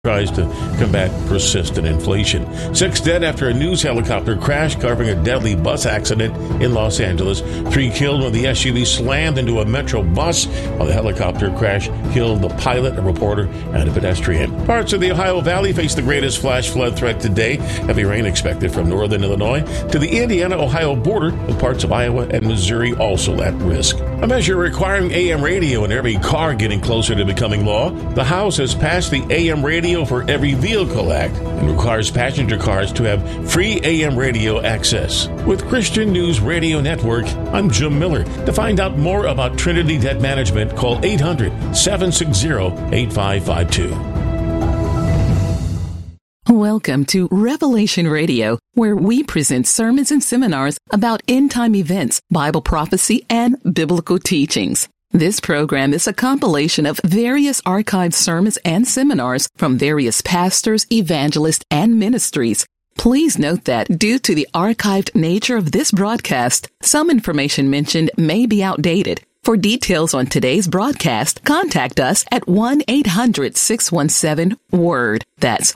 tries to combat persistent inflation. 6 dead after a news helicopter crash covering a deadly bus accident in Los Angeles. 3 killed when the SUV slammed into a metro bus, while the helicopter crash killed the pilot, a reporter, and a pedestrian. Parts of the Ohio Valley face the greatest flash flood threat today. Heavy rain expected from northern Illinois to the Indiana-Ohio border, with parts of Iowa and Missouri also at risk. A measure requiring AM radio in every car getting closer to becoming law. The House has passed the AM Radio for Every Vehicle Act and requires passenger cars to have free AM radio access. With Christian News Radio Network, I'm Jim Miller. To find out more about Trinity Debt Management, call 800-760-8552. Welcome to Revelation Radio, where we present sermons and seminars about end-time events, Bible prophecy, and biblical teachings. This program is a compilation of various archived sermons and seminars from various pastors, evangelists, and ministries. Please note that due to the archived nature of this broadcast, some information mentioned may be outdated. For details on today's broadcast, contact us at 1-800-617-WORD. That's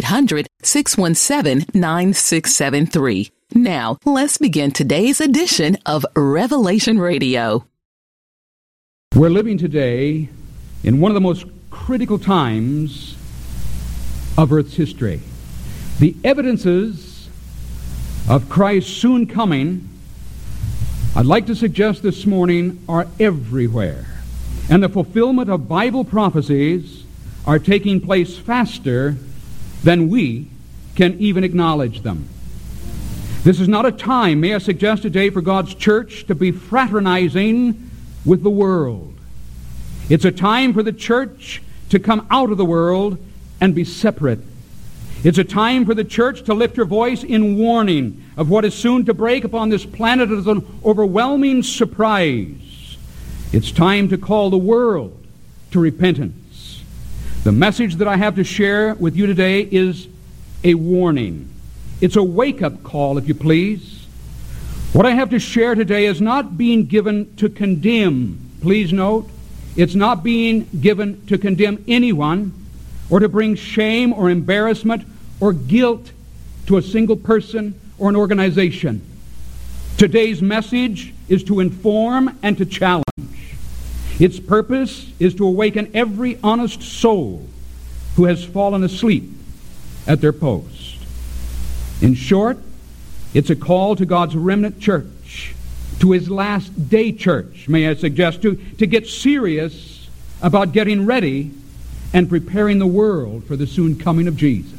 1-800-617-9673. Now, let's begin today's edition of Revelation Radio. We're living today in one of the most critical times of Earth's history. The evidences of Christ's soon coming, I'd like to suggest this morning, are everywhere. And the fulfillment of Bible prophecies are taking place faster than we can even acknowledge them. This is not a time, may I suggest today, for God's church to be fraternizing with the world. It's a time for the church to come out of the world and be separate. It's a time for the church to lift her voice in warning of what is soon to break upon this planet as an overwhelming surprise. It's time to call the world to repentance. The message that I have to share with you today is a warning. It's a wake-up call, if you please. What I have to share today is not being given to condemn. Please note, it's not being given to condemn anyone, or to bring shame or embarrassment or guilt to a single person or an organization. Today's message is to inform and to challenge. Its purpose is to awaken every honest soul who has fallen asleep at their post. In short, it's a call to God's remnant church, to His last day church, may I suggest, to get serious about getting ready and preparing the world for the soon coming of Jesus.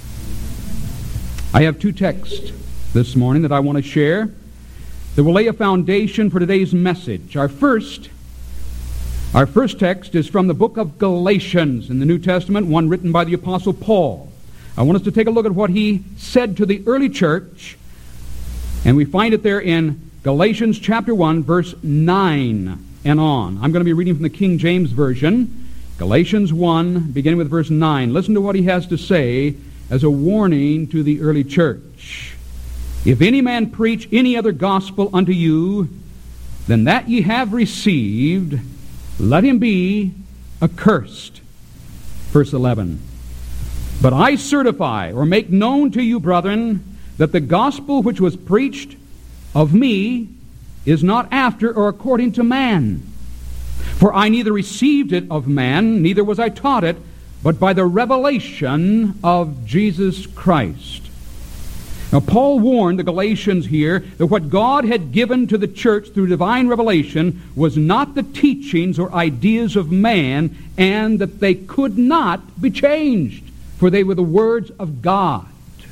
I have 2 texts this morning that I want to share that will lay a foundation for today's message. Our first text is from the book of Galatians in the New Testament, one written by the Apostle Paul. I want us to take a look at what he said to the early church, and we find it there in Galatians chapter 1, verse 9 and on. I'm going to be reading from the King James Version. Galatians 1, beginning with verse 9. Listen to what he has to say as a warning to the early church. If any man preach any other gospel unto you than that ye have received, let him be accursed. Verse 11. But I certify, or make known to you, brethren, that the gospel which was preached of me is not after or according to man. For I neither received it of man, neither was I taught it, but by the revelation of Jesus Christ. Now, Paul warned the Galatians here that what God had given to the church through divine revelation was not the teachings or ideas of man, and that they could not be changed, for they were the words of God.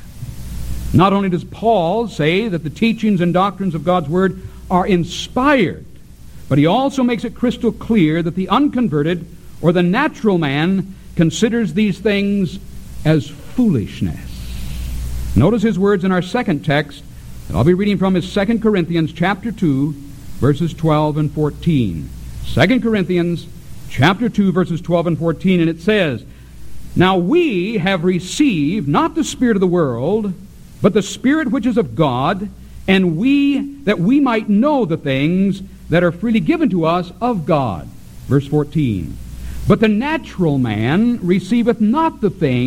Not only does Paul say that the teachings and doctrines of God's Word are inspired, but he also makes it crystal clear that the unconverted or the natural man considers these things as foolishness. Notice his words in our second text that I'll be reading from is 2 Corinthians chapter 2, verses 12 and 14. 2 Corinthians chapter 2, verses 12 and 14, and it says, Now we have received not the spirit of the world, but the Spirit which is of God, and that we might know the things that are freely given to us of God. Verse 14. But the natural man receiveth not the things